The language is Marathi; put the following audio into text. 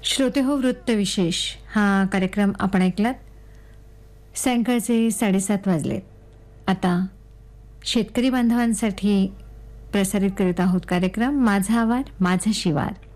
श्रोते हो वृत्तविशेष हा कार्यक्रम आपण ऐकलात. सायंकाळचे 7:30 वाजलेत. आता शेतकरी बांधवांसाठी प्रसारित करीत आहोत कार्यक्रम माझा आवाज माझा शिवार.